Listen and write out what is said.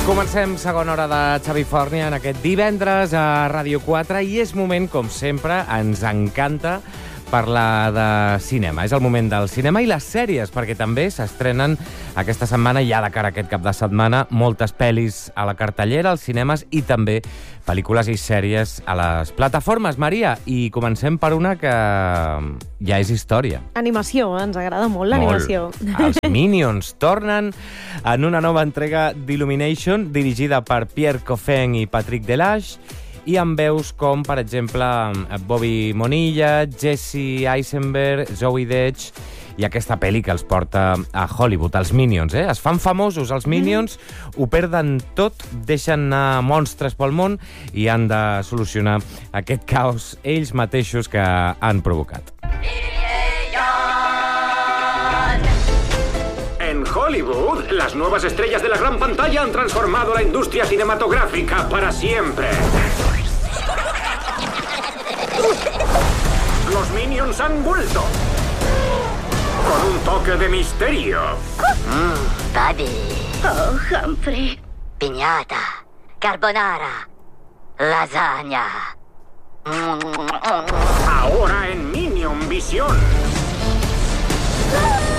Comencem segona hora de Xavi Fòrnia en aquest divendres a Ràdio 4 i és moment, com sempre, ens encanta parlar de cinema. És el moment del cinema i les sèries, perquè també s'estrenen aquesta setmana, ja de cara a aquest cap de setmana, moltes pel·lis a la cartellera, als cinemes i també pel·lícules i sèries a les plataformes. Maria, i comencem per una que ja és història. Animació, ens agrada molt l'animació. Els Minions tornen en una nova entrega d'Illumination, dirigida per Pierre Coffin i Patrick Delage, i amb veus com, per exemple, Bobby Monilla, Jesse Eisenberg, Zoe Desch, i aquesta pel·li que els porta a Hollywood, els Minions, Es fan famosos, els Minions, ho perden tot, deixen anar monstres pel món i han de solucionar aquest caos ells mateixos que han provocat. En Hollywood, las nuevas estrellas de la gran pantalla han transformado la industria cinematográfica para siempre. Los Minions han vuelto. Con un toque de misterio. Buddy. Oh, Humphrey. Piñata. Carbonara. Lasagna. Ahora en Minion Visión.